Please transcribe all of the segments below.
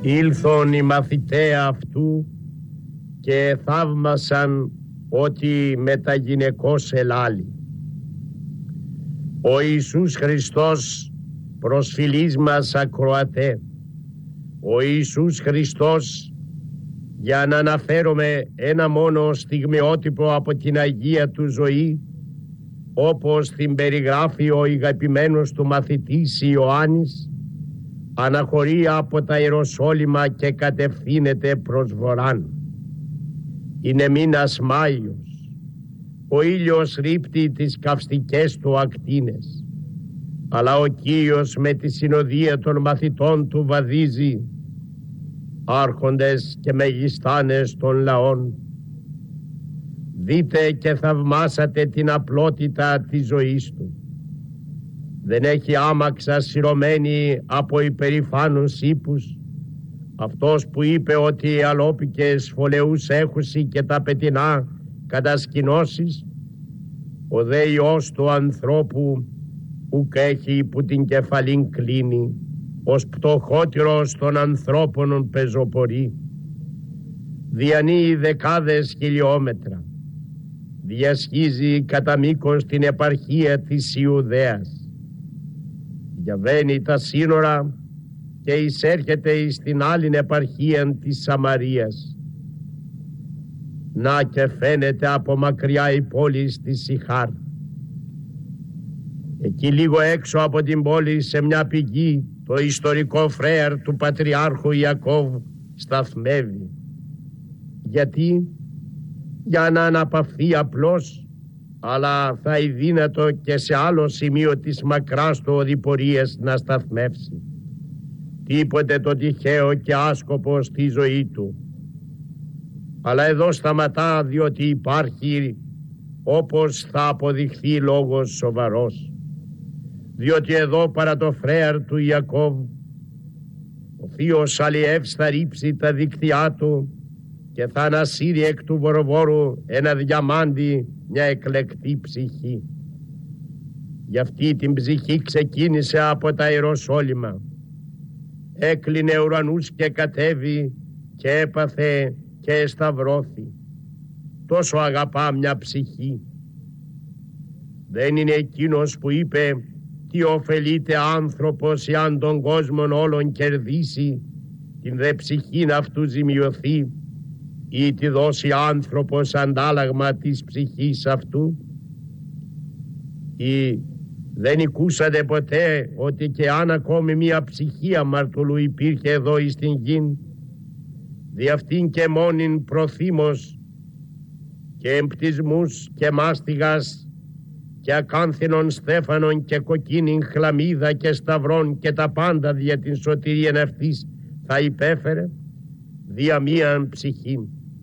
Ήλθον οι μαθηταί αυτού και θαύμασαν ότι μεταγυναικός ελάλη. Ο Ιησούς Χριστός προσφυλής μας ακροατέ, ο Ιησούς Χριστός, για να αναφέρομαι ένα μόνο στιγμιότυπο από την Αγία του ζωή, όπως την περιγράφει ο αγαπημένος του μαθητής Ιωάννης, αναχωρεί από τα Ιεροσόλυμα και κατευθύνεται προς βορράν. Είναι μήνας Μάιος, ο ήλιος ρίπτει τις καυστικές του ακτίνες, αλλά ο Κύριος με τη συνοδεία των μαθητών του βαδίζει, άρχοντες και μεγιστάνες των λαών. Δείτε και θαυμάσατε την απλότητα της ζωής του. Δεν έχει άμαξα σειρωμένη από υπερηφάνους ύπους, αυτός που είπε ότι οι αλόπικες φωλεούς έχουσι και τα πετεινά κατασκηνώσεις, ο δε Υιός του ανθρώπου ουκ έχει που την κεφαλήν κλείνει, ως πτωχότερος των ανθρώπων πεζοπορεί. Διανύει δεκάδες χιλιόμετρα, διασχίζει κατά μήκος την επαρχία της Ιουδαίας, διαβαίνει τα σύνορα και εισέρχεται στην άλλην επαρχία της Σαμαρίας. Να και φαίνεται από μακριά η πόλη της Σιχάρ. Εκεί λίγο έξω από την πόλη, σε μια πηγή, το ιστορικό φρέαρ του Πατριάρχου Ιακώβ σταθμεύει. Γιατί? Για να αναπαυθεί απλώς, αλλά θα είναι δύνατο και σε άλλο σημείο της μακράς του οδηπορίας να σταθμεύσει. Τίποτε το τυχαίο και άσκοπο στη ζωή του. Αλλά εδώ σταματά, διότι υπάρχει, όπως θα αποδειχθεί, λόγος σοβαρός. Διότι εδώ παρά το φρέαρ του Ιακώβ, ο θείος Αλιεύς θα ρίψει τα δίκτυά του και θα ανασύρει εκ του βοροβόρου ένα διαμάντι, μια εκλεκτή ψυχή. Γι' αυτή την ψυχή ξεκίνησε από τα Ιεροσόλυμα. Έκλεινε ουρανούς και κατέβη και έπαθε και εσταυρώθη. Τόσο αγαπά μια ψυχή. Δεν είναι εκείνος που είπε «Τι ωφελείται άνθρωπος εάν τον κόσμον όλον κερδίσει, την δε ψυχήν αυτού ζημιωθεί, ή τη δώσει άνθρωπος αντάλλαγμα της ψυχής αυτού». Ή δεν ακούσατε ποτέ ότι και αν ακόμη μια ψυχή αμαρτωλού υπήρχε εδώ εις την γην, δι' αυτήν και μόνην προθύμος και εμπτισμούς και μάστιγας και ακάνθινον στέφανον και κοκκίνην χλαμίδα και σταυρών και τα πάντα δια την σωτηρίαν αυτής θα υπέφερε, δια μίαν ψυχήν.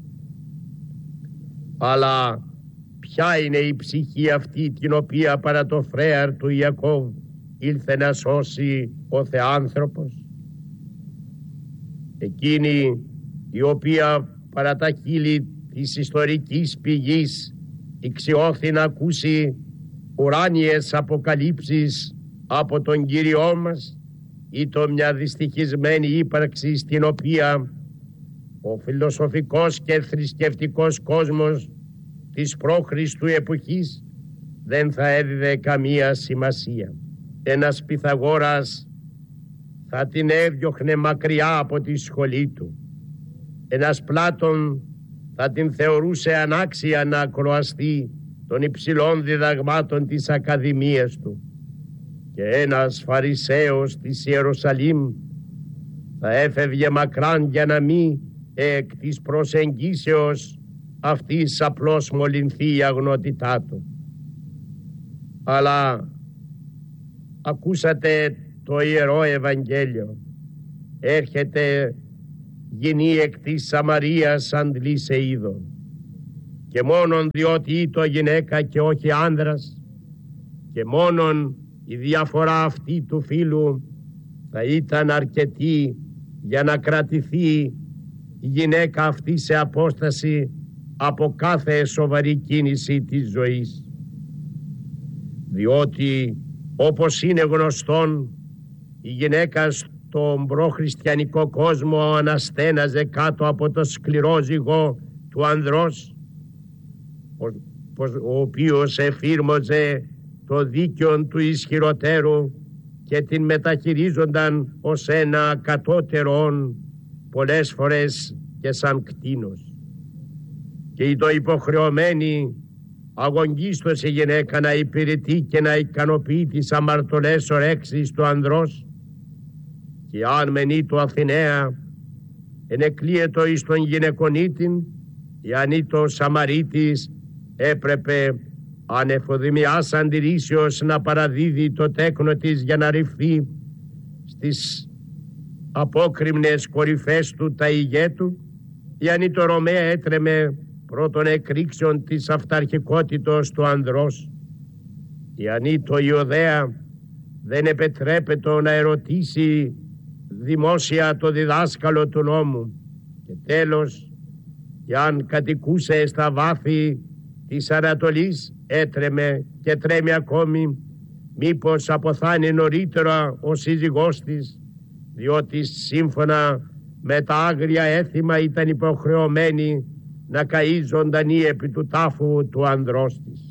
Αλλά ποια είναι η ψυχή αυτή την οποία παρά το φρέαρ του Ιακώβ ήλθε να σώσει ο Θεάνθρωπος? Εκείνη η οποία παρά τα χείλη της ιστορικής πηγής ηξιώθη να ακούσει ουράνιες αποκαλύψεις από τον Κύριό μας, ή το μια δυστυχισμένη ύπαρξη στην οποία ο φιλοσοφικός και θρησκευτικός κόσμος της προ-Χριστού εποχής δεν θα έδιδε καμία σημασία. Ένας Πυθαγόρας θα την έδιωχνε μακριά από τη σχολή του. Ένας Πλάτων θα την θεωρούσε ανάξια να ακροαστεί των υψηλών διδαγμάτων της Ακαδημίας του. Και ένας Φαρισαίος της Ιερουσαλήμ θα έφευγε μακράν για να μην εκ της προσεγγίσεως αυτής απλώς μολυνθεί η αγνότητά του. Αλλά ακούσατε το Ιερό Ευαγγέλιο. Έρχεται γυνή εκ της Σαμαρίας αντλή σε είδο, και μόνον διότι ήτο γυναίκα και όχι άνδρας, και μόνον η διαφορά αυτή του φύλου θα ήταν αρκετή για να κρατηθεί η γυναίκα αυτή σε απόσταση από κάθε σοβαρή κίνηση της ζωής. Διότι όπως είναι γνωστόν, η γυναίκα στον προχριστιανικό κόσμο αναστέναζε κάτω από το σκληρό ζυγό του ανδρός, ο οποίος εφήρμοζε το δίκαιο του ισχυροτέρου και την μεταχειρίζονταν ως ένα κατώτερον, πολλές φορές και σαν κτήνος. Και η το υποχρεωμένη αγωνγίστος η γυναίκα να υπηρετεί και να ικανοποιεί τις αμαρτωλές ορέξεις του ανδρός, και αν μενεί το Αθηναία ενεκλείετο εις τον γυναικονίτην, η ανήτο Σαμαρίτης έπρεπε ανεφοδημιάς αντιρρήσεως να παραδίδει το τέκνο της για να ρυφθεί στις απόκρημνες κορυφές του τα ηγέτου, η ανήτο Ρωμαία έτρεμε πρώτων εκρήξεων της αυταρχικότητος του ανδρός. Η ανήτο Ιουδαία δεν επετρέπεται να ερωτήσει δημόσια το διδάσκαλο του νόμου, και τέλος, κι αν κατοικούσε στα βάθη της Ανατολής, έτρεμε και τρέμει ακόμη μήπως αποθάνει νωρίτερα ο σύζυγός της, διότι σύμφωνα με τα άγρια έθιμα ήταν υποχρεωμένη να καεί ζωντανή επί του τάφου του ανδρός της.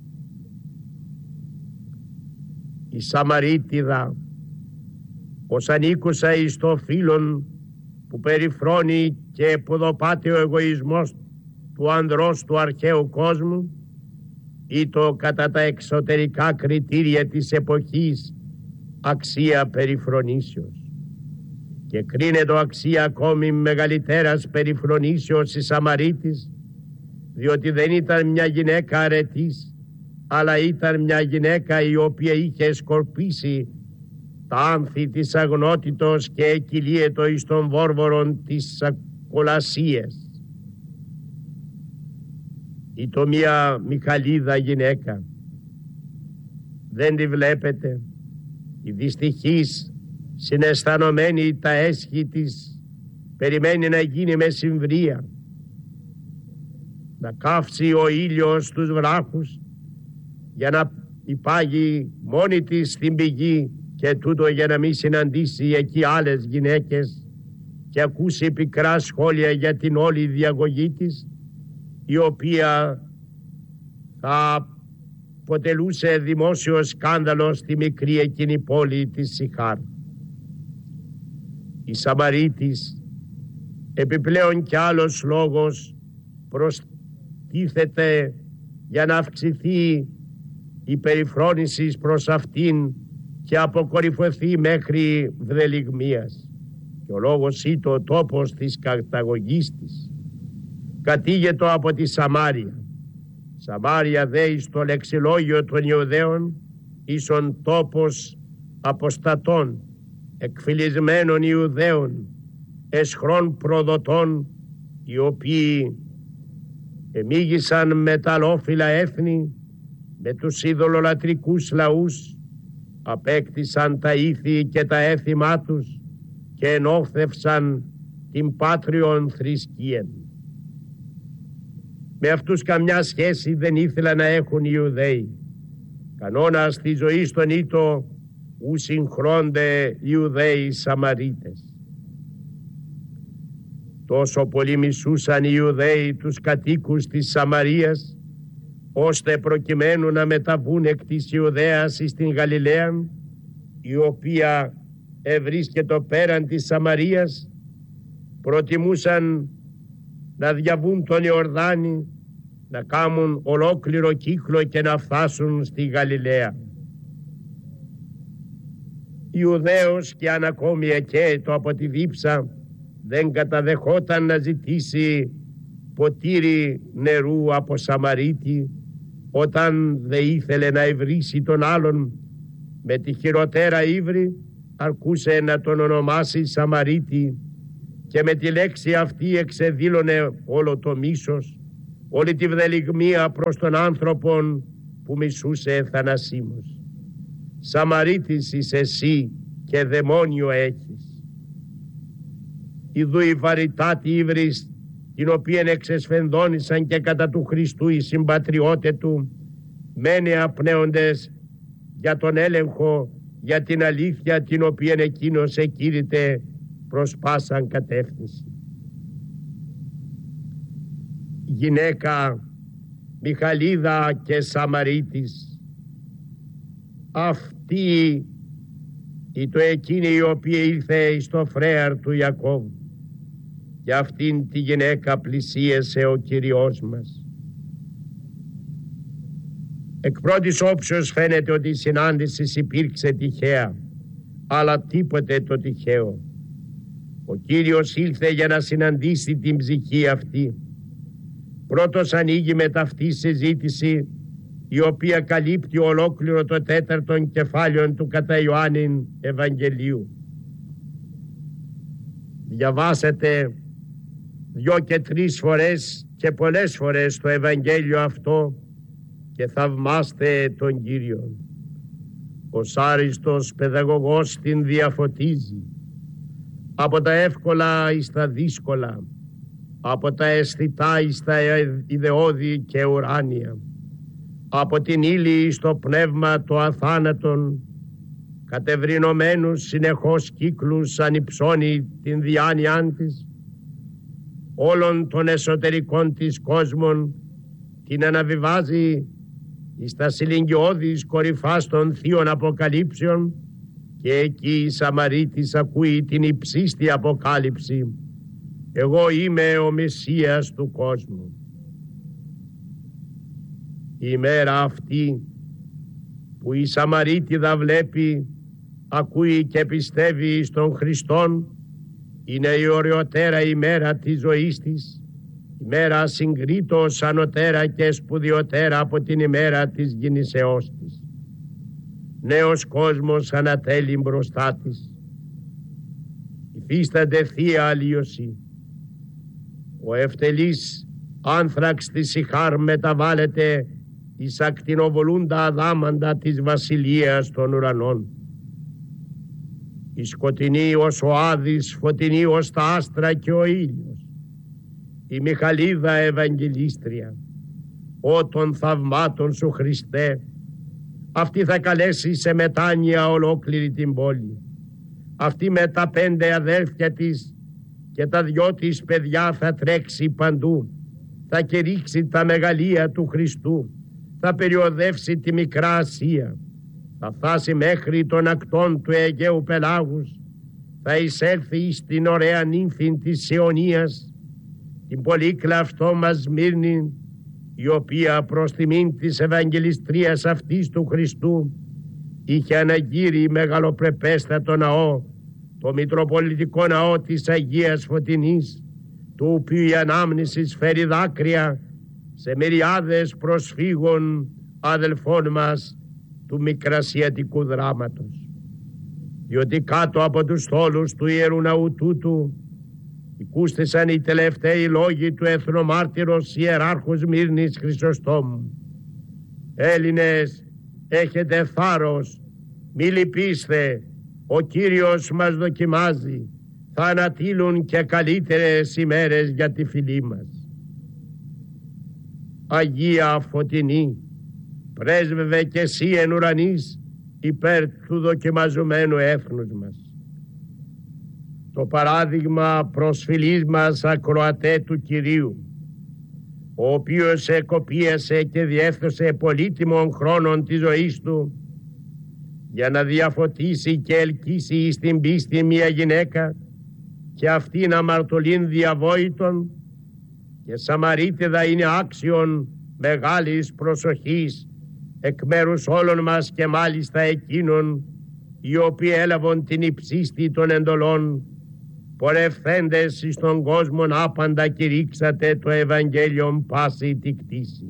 Η Σαμαρίτιδα, ως ανήκουσα εις το φύλον που περιφρόνει και ποδοπάται ο εγωισμός του ανδρός του αρχαίου κόσμου, ή το κατά τα εξωτερικά κριτήρια της εποχής αξία περιφρονήσεως, και κρίνεται αξία ακόμη μεγαλύτερας περιφρονήσεως η Σαμαρίτης, διότι δεν ήταν μια γυναίκα αρετής, αλλά ήταν μια γυναίκα η οποία είχε σκορπίσει τα άνθη της αγνότητος και εκκυλίετο εις των βόρβορων της ακολασίας. Ή το μια Μιχαλίδα γυναίκα, δεν τη βλέπετε, η δυστυχής συναισθανωμένη τα έσχη της περιμένει να γίνει μεσημβρία, να καύσει ο ήλιος στους βράχους για να υπάγει μόνη της στην πηγή, και τούτο για να μην συναντήσει εκεί άλλες γυναίκες και ακούσει πικρά σχόλια για την όλη διαγωγή της, η οποία θα αποτελούσε δημόσιο σκάνδαλο στη μικρή εκείνη πόλη της Σιχάρ. Η Σαμαρίτης, επιπλέον κι άλλος λόγος προστίθεται για να αυξηθεί η περιφρόνηση προς αυτήν και αποκορυφωθεί μέχρι βδελιγμίας. Και ο λόγος ή το τόπος της καταγωγής της κατήγετο από τη Σαμάρια. Σαμάρια δε εις το λεξιλόγιο των Ιουδαίων ίσον τόπος αποστατών, εκφυλισμένων Ιουδαίων, εσχρών προδοτών, οι οποίοι εμίγησαν με τα αλόφυλα έθνη, με τους ειδωλολατρικούς λαούς, απέκτησαν τα ήθη και τα έθιμά τους και ενόφθευσαν την πάτριον θρησκεία. Με αυτούς καμιά σχέση δεν ήθελαν να έχουν οι Ιουδαίοι. Κανόνας της ζωής των ήτο ου συγχρόνται οι Ιουδαίοι Σαμαρίτες. Τόσο πολύ μισούσαν οι Ιουδαίοι τους κατοίκους της Σαμαρίας, ώστε προκειμένου να μεταβούν εκ της Ιουδαίας στην Γαλιλαία, η οποία ευρίσκεται πέραν της Σαμαρίας, προτιμούσαν να διαβούν τον Ιορδάνη, να κάνουν ολόκληρο κύκλο και να φτάσουν στη Γαλιλαία. Ιουδαίος και αν ακόμη εκέετο από τη δίψα, δεν καταδεχόταν να ζητήσει ποτήρι νερού από Σαμαρίτη, όταν δεν ήθελε να ευρύσει τον άλλον με τη χειροτέρα ύβρη, αρκούσε να τον ονομάσει Σαμαρίτη, και με τη λέξη αυτή εξεδήλωνε όλο το μίσος, όλη τη βδελιγμία προς τον άνθρωπον που μισούσε θανασίμως. Σαμαρίτης είσαι εσύ και δαιμόνιο έχεις. Ιδού η βαρυτάτη ύβρις, την οποία εξεσφενδόνησαν και κατά του Χριστού οι συμπατριώτε του, μένει απνέοντες για τον έλεγχο για την αλήθεια την οποία εκείνος εκήρυτε προς πάσαν κατεύθυνση. Γυναίκα Μιχαλίδα και Σαμαρίτης, αυτή η το εκείνη η οποία ήρθε στο φρέαρ του Ιακώβ, και αυτήν τη γυναίκα πλησίασε ο Κύριος μας. Εκ πρώτης όψεως φαίνεται ότι η συνάντηση υπήρξε τυχαία, αλλά τίποτε το τυχαίο. Ο Κύριος ήλθε για να συναντήσει την ψυχή αυτή. Πρώτος ανοίγει με ταυτή συζήτηση, η οποία καλύπτει ολόκληρο το 4ο κεφάλαιο του κατά Ιωάννην Ευαγγελίου. Διαβάσετε 2 και 3 φορές και πολλές φορές το Ευαγγέλιο αυτό και θαυμάστε τον Κύριο. Ο άριστος παιδαγωγός την διαφωτίζει από τα εύκολα εις τα δύσκολα, από τα αισθητά εις τα ιδεώδη και ουράνια, από την ύλη στο πνεύμα το αθάνατον, κατευρυνωμένους συνεχώς κύκλους ανυψώνει την διάνοιά της, όλων των εσωτερικών της κόσμων την αναβιβάζει εις τα συλλιγγιώδης κορυφάς των θείων αποκαλύψεων, και εκεί η Σαμαρίτης ακούει την υψίστη αποκάλυψη: εγώ είμαι ο Μεσσίας του κόσμου. Η ημέρα αυτή που η Σαμαρίτιδα βλέπει, ακούει και πιστεύει στον Χριστόν, είναι η ωραιότερα ημέρα της ζωής της, ημέρα συγκρίτως ανωτέρα και σπουδιωτέρα από την ημέρα της γεννήσεώς της. Νέος κόσμος ανατέλει μπροστά της. Υφίσταται θεία αλλίωση. Ο ευτελής άνθραξ της Ιχάρ μεταβάλλεται εις ακτινοβολούντα αδάμαντα της βασιλείας των ουρανών. Η σκοτεινή ως ο Άδης, φωτεινή ως τα άστρα και ο ήλιος. Η Μιχαλίδα Ευαγγελίστρια, «Ω των θαυμάτων σου Χριστέ», αυτή θα καλέσει σε μετάνοια ολόκληρη την πόλη. Αυτή με τα 5 αδέρφια της και τα 2 της παιδιά θα τρέξει παντού, θα κηρύξει τα μεγαλεία του Χριστού, θα περιοδεύσει τη Μικρά Ασία, θα φτάσει μέχρι των ακτών του Αιγαίου πελάγους, θα εισέλθει στην ωραία νύμφη της Ιωνίας, την πολύ κλαυτό μας Σμύρνη, η οποία προς τιμήν της Ευαγγελιστρίας αυτής του Χριστού είχε αναγείρει μεγαλοπρεπέστατο ναό, το Μητροπολιτικό Ναό της Αγίας Φωτεινής, του οποίου η ανάμνηση φέρει δάκρυα σε μυριάδες προσφύγων αδελφών μας του μικρασιατικού δράματος. Διότι κάτω από τους στόλους του Ιερού Ναού τούτου οικούστησαν οι τελευταίοι λόγοι του εθνομάρτυρος Ιεράρχου Σμύρνης Χρυσοστόμου: Έλληνες, έχετε θάρρος, μη λυπήστε, ο Κύριος μας δοκιμάζει, θα ανατείλουν και καλύτερες ημέρες για τη φυλή μας. Αγία Φωτεινή, πρέσβευε και εσύ εν ουρανής υπέρ του δοκιμαζομένου έθνους μας. Το παράδειγμα προσφυλής μας ακροατέ του Κυρίου, ο οποίος εκοπίασε και διέφθωσε πολύτιμων χρόνων της ζωής του για να διαφωτίσει και ελκύσει εις την πίστη μια γυναίκα και αυτήν αμαρτωλήν διαβόητον, και Σαμαρίτιδα είναι άξιον μεγάλης προσοχής εκ μέρους όλων μας, και μάλιστα εκείνων οι οποίοι έλαβαν την υψίστη των εντολών, πορευθέντες εις τον κόσμον άπαντα κηρύξατε το Ευαγγέλιον πάση τη κτήση.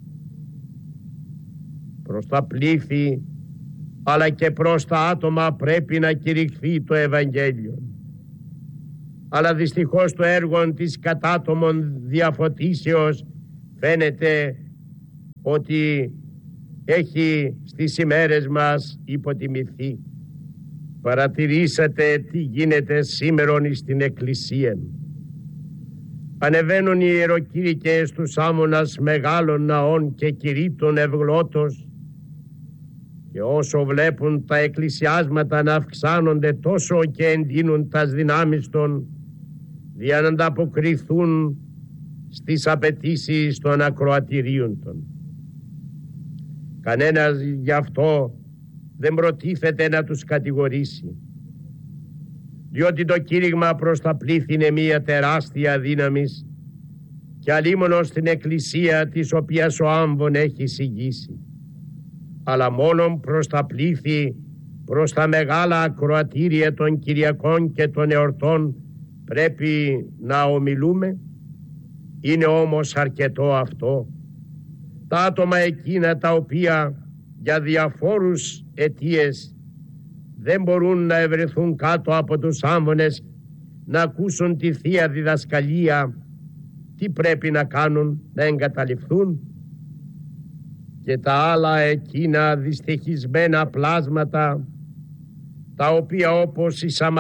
Προς τα πλήθη αλλά και προς τα άτομα πρέπει να κηρυχθεί το Ευαγγέλιο. Αλλά δυστυχώς το έργο της κατάτομων διαφωτίσεως φαίνεται ότι έχει στις ημέρες μας υποτιμηθεί. Παρατηρήσατε τι γίνεται σήμερον στην Εκκλησία. Ανεβαίνουν οι ιεροκήρυκες τους άμμονας μεγάλων ναών και κηρύττων ευγλώτος, και όσο βλέπουν τα εκκλησιάσματα να αυξάνονται τόσο και εντείνουν τας δυνάμεις των για να ανταποκριθούν στις απαιτήσεις των ακροατηρίων των. Κανένας γι' αυτό δεν προτίθεται να τους κατηγορήσει, διότι το κήρυγμα προς τα πλήθη είναι μια τεράστια δύναμης και αλίμονο στην εκκλησία της οποίας ο άμβων έχει εισηγήσει, αλλά μόνον προς τα πλήθη, προς τα μεγάλα ακροατήρια των Κυριακών και των εορτών πρέπει να ομιλούμε. Είναι όμως αρκετό αυτό? Τα άτομα εκείνα τα οποία για διαφόρους αιτίες δεν μπορούν να ευρεθούν κάτω από τους άμβονες να ακούσουν τη Θεία Διδασκαλία, τι πρέπει να κάνουν? Να εγκαταλειφθούν? Και τα άλλα εκείνα δυστυχισμένα πλάσματα τα οποία όπως η